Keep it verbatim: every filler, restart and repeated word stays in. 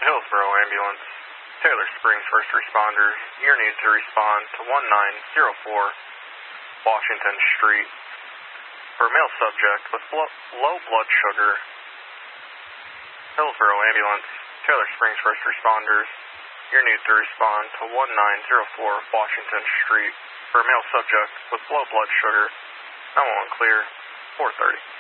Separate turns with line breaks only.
Hillsboro ambulance. Taylor Springs first responders. You're needed to respond to one nine zero four Washington Street. For a male subject with blo- low blood sugar. Hillsboro ambulance. Taylor Springs first responders. You're needed to respond to one nine zero four Washington Street. For a male subject with low blood sugar. nine one one clear. four thirty.